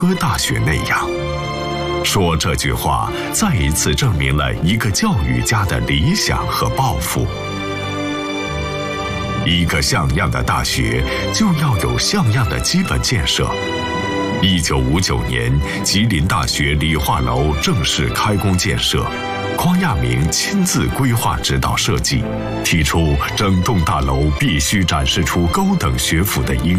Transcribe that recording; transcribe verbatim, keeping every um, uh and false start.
科大学那样。说这句话，再一次证明了一个教育家的理想和抱负。一个像样的大学，就要有像样的基本建设。一九五九年，吉林大学理化楼正式开工建设，匡亚明亲自规划指导设计，提出整栋大楼必须展示出高等学府的应